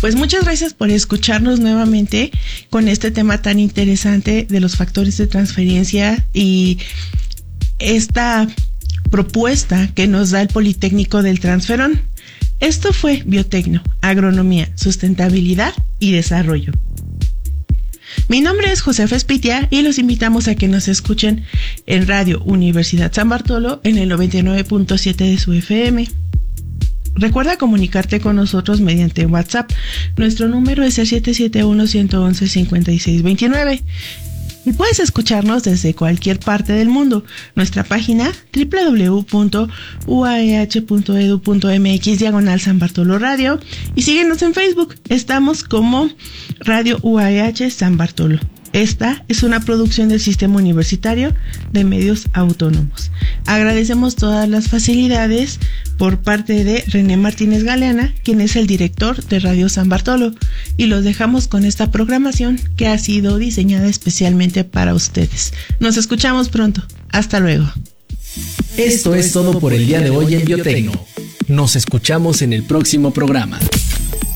Pues muchas gracias por escucharnos nuevamente con este tema tan interesante de los factores de transferencia y esta propuesta que nos da el Politécnico del Transferón. Esto fue Biotecno, Agronomía, Sustentabilidad y Desarrollo. Mi nombre es Josefa Espitia y los invitamos a que nos escuchen en Radio Universidad San Bartolo en el 99.7 de su FM. Recuerda comunicarte con nosotros mediante WhatsApp. Nuestro número es el 771-111-5629. Y puedes escucharnos desde cualquier parte del mundo. Nuestra página www.uaeh.edu.mx/San Bartolo Radio. Y síguenos en Facebook. Estamos como Radio UAEH San Bartolo. Esta es una producción del Sistema Universitario de Medios Autónomos. Agradecemos todas las facilidades por parte de René Martínez Galeana, quien es el director de Radio San Bartolo, y los dejamos con esta programación que ha sido diseñada especialmente para ustedes. Nos escuchamos pronto. Hasta luego. Esto es todo por el día de hoy en Biotecno. Nos escuchamos en el próximo programa.